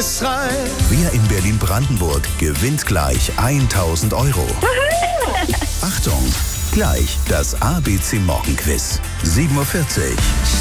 Tagesreif. Wer in Berlin-Brandenburg gewinnt gleich 1.000 Euro. Achtung, gleich das ABC Morgenquiz. 7:40 Uhr.